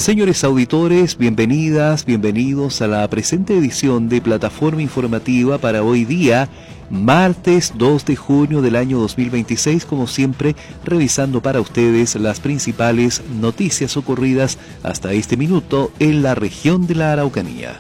Señores auditores, bienvenidas, bienvenidos a la presente edición de Plataforma Informativa para hoy día, martes 2 de junio del año 2026, como siempre, revisando para ustedes las principales noticias ocurridas hasta este minuto en la región de la Araucanía.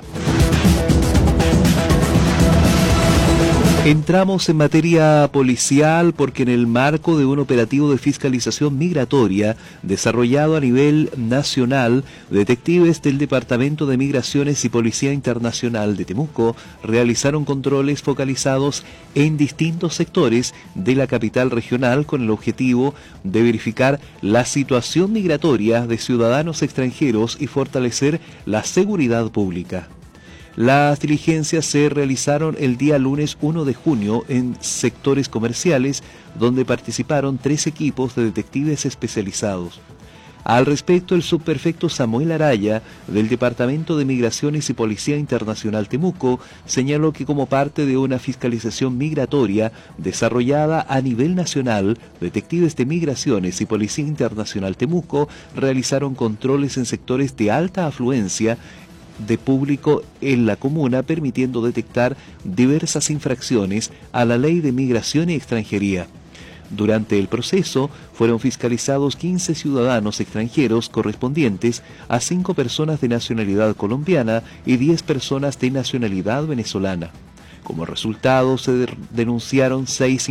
Entramos en materia policial porque en el marco de un operativo de fiscalización migratoria desarrollado a nivel nacional, detectives del Departamento de Migraciones y Policía Internacional de Temuco realizaron controles focalizados en distintos sectores de la capital regional con el objetivo de verificar la situación migratoria de ciudadanos extranjeros y fortalecer la seguridad pública. Las diligencias se realizaron el día lunes 1 de junio en sectores comerciales, donde participaron 3 equipos de detectives especializados. Al respecto, el subprefecto Samuel Araya, del Departamento de Migraciones y Policía Internacional Temuco, señaló que como parte de una fiscalización migratoria desarrollada a nivel nacional, detectives de Migraciones y Policía Internacional Temuco realizaron controles en sectores de alta afluencia de público en la comuna, permitiendo detectar diversas infracciones a la Ley de Migración y Extranjería. Durante el proceso fueron fiscalizados 15 ciudadanos extranjeros correspondientes a 5 personas de nacionalidad colombiana y 10 personas de nacionalidad venezolana. Como resultado, se denunciaron 6